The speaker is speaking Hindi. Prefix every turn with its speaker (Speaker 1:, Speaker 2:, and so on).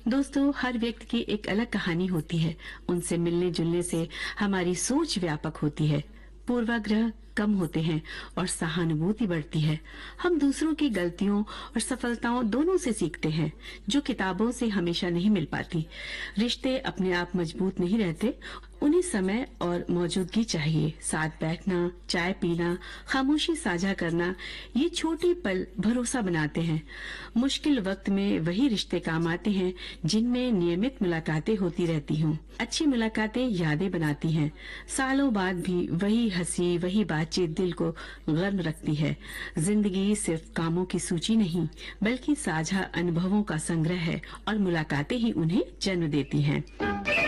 Speaker 1: दोस्तों, हर व्यक्ति की एक अलग कहानी होती है। उनसे मिलने जुलने से हमारी सोच व्यापक होती है, पूर्वाग्रह कम होते हैं और सहानुभूति बढ़ती है। हम दूसरों की गलतियों और सफलताओं दोनों से सीखते हैं, जो किताबों से हमेशा नहीं मिल पाती। रिश्ते अपने आप मजबूत नहीं रहते, उन्हें समय और मौजूदगी चाहिए। साथ बैठना, चाय पीना, खामोशी साझा करना, ये छोटे पल भरोसा बनाते हैं। मुश्किल वक्त में वही रिश्ते काम आते हैं जिनमें नियमित मुलाकातें होती रहती हों। अच्छी मुलाकातें यादें बनाती हैं। सालों बाद भी वही हंसी, वही बातचीत दिल को गर्म रखती है। जिंदगी सिर्फ कामों की सूची नहीं, बल्कि साझा अनुभवों का संग्रह है और मुलाकातें ही उन्हें जन्म देती हैं।